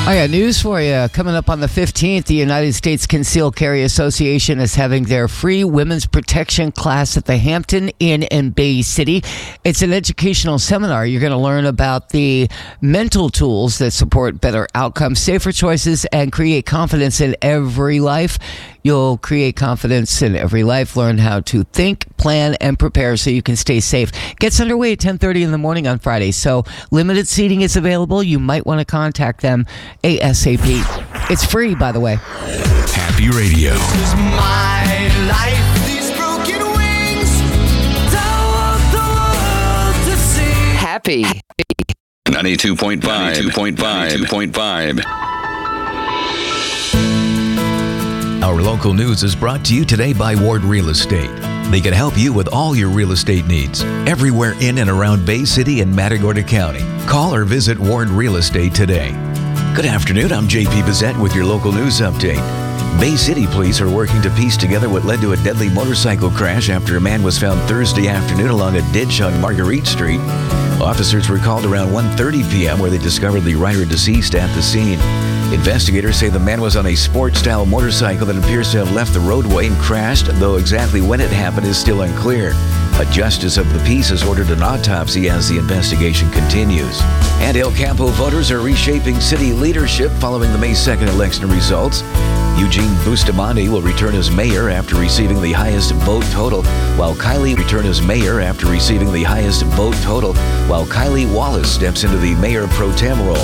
I got news for you. Coming up on the 15th, the United States Concealed Carry Association is having their free women's protection class at the Hampton Inn in Bay City. It's an educational seminar. You're going to learn about the mental tools that support better outcomes, safer choices, and create confidence in every life. You'll create confidence in every life, learn how to think, plan, and prepare so you can stay safe. Gets underway at 10:30 in the morning on Friday, so limited seating is available. You might want to contact them ASAP. It's free, by the way. Happy Radio. This is my life. These broken wings. Don't want the world to see. Happy. 92.5. Our local news is brought to you today by Ward Real Estate. They can help you with all your real estate needs, everywhere in and around Bay City and Matagorda County. Call or visit Ward Real Estate today. Good afternoon, I'm JP Bissett with your local news update. Bay City police are working to piece together what led to a deadly motorcycle crash after a man was found Thursday afternoon along a ditch on Marguerite Street. Officers were called around 1:30 p.m. where they discovered the rider deceased at the scene. Investigators say the man was on a sport-style motorcycle that appears to have left the roadway and crashed, though exactly when it happened is still unclear. A justice of the peace has ordered an autopsy as the investigation continues. And El Campo voters are reshaping city leadership following the May 2nd election results. Eugene Bustamante will return as mayor after receiving the highest vote total, while Kylie Wallace steps into the mayor pro tem role.